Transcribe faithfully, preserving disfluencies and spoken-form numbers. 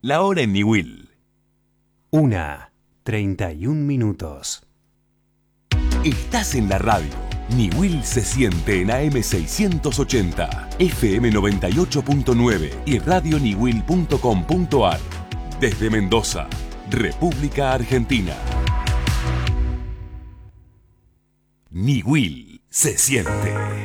La hora en Niwil. Una, treinta y un minutos. Estás en la radio. Niwil se siente en A M seiscientos ochenta, F M noventa y ocho punto nueve y radio niwil punto com punto ar. Desde Mendoza, República Argentina. Niwil se siente.